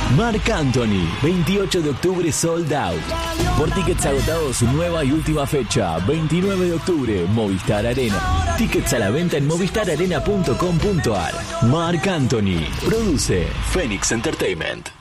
Marc Anthony, 28 de octubre sold out. Por tickets agotados, su nueva y última fecha, 29 de octubre, Movistar Arena. Tickets a la venta en movistararena.com.ar. Marc Anthony, produce Phoenix Entertainment.